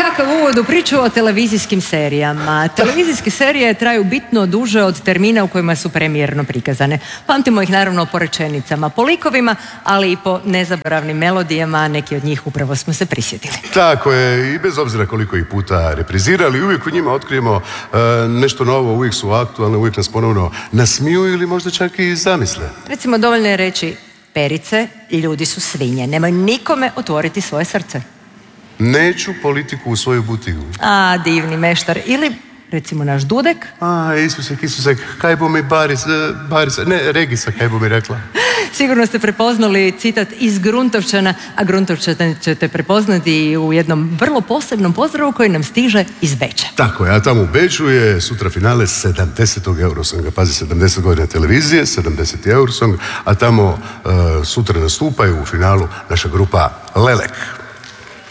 kakav uvod u priču o televizijskim serijama. Televizijske serije traju bitno duže od termina u kojima su premijerno prikazane. Pamtimo ih naravno po rečenicama, po likovima, ali i po nezaboravnim melodijama, neki od njih upravo smo se prisjetili. Tako je, i bez obzira koliko ih puta reprizirali, uvijek u njima otkrijemo nešto novo, uvijek su aktualne, uvijek nas ponovno nasmiju ili možda čak i zamisle. Recimo, dovoljno je reći Perice, ljudi su svinje, nemoj nikome otvoriti svoje srce. Neću politiku u svoju butigu. A, divni meštar. Ili, recimo, naš Dudek. A, Isusek, kaj bo mi Barisa, ne, Regisa, kaj bo mi rekla. Sigurno ste prepoznali citat iz Gruntovčana, a Gruntovčana ćete prepoznati i u jednom vrlo posebnom pozdravu koji nam stiže iz Beča. Tako je, a tamo u Beču je sutra finale 70. Eurosonga. Pazi, 70 godina televizije, 70. Eurosong, a tamo sutra nastupaju u finalu naša grupa Lelek.